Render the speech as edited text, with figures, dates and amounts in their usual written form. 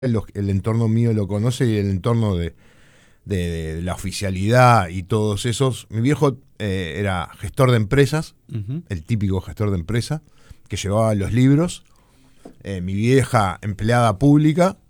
el entorno mío lo conoce y el entorno de la oficialidad y todos esos. Mi viejo era gestor de empresas, Ujú. el típico gestor de empresa, que llevaba los libros. Mi vieja empleada pública